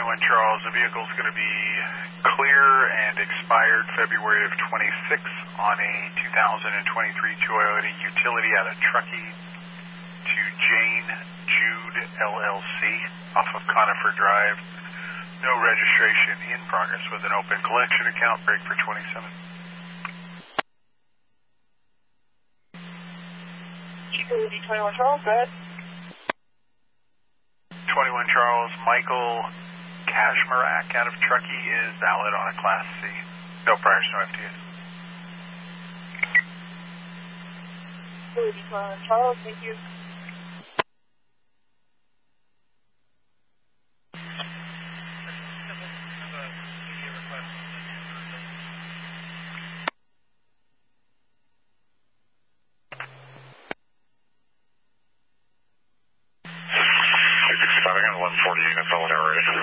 21 Charles, the vehicle is going to be clear and expired February of 26 on a 2023 Toyota Utility out of Truckee to Jane Jude LLC off of Conifer Drive. No registration in progress with an open collection account. Break for 27. Utility 21 Charles, go ahead. 21 Charles, Michael Kashmarak out of Truckee is valid on a Class C. No priors, no FTAs. Utility 21 Charles, thank you. Starting on 140 units, all already.